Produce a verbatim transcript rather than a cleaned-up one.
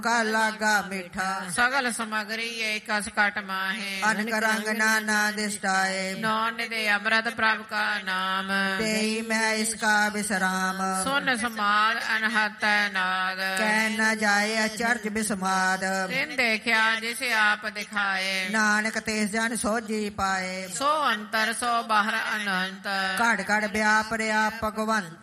ਕਾ ਲਾਗਾ ਮਿੱਠਾ ਸਗਲ ਸਮਗਰੀ ਏਕਸ ਕਟ ਮਾਹੇ ਅਨਕ ਰੰਗ ਨਾਨਾ ਦਿਸ਼ਟਾਏ ਨੌ ਨਿਦੇ ਅੰਮ੍ਰਿਤ ਪ੍ਰਭ ਕਾ ਨਾਮ तेई मैं इसका विश्राम ਸੁਨ ਸਮਾਦ ਅਨਹਤ ਨਾਦ ਕਹਿ न जाए अचरज विस्माद ਤਿਨ ਦੇਖਿਆ ਜਿਸ ਆਪ ਦਿਖਾਏ नानक तेस जन सोझी पाए ਸੋ ਅੰਤਰ ਸੋ ਬਾਹਰ ਅਨੰਤ घड़ घड़ व्याप रहा भगवंत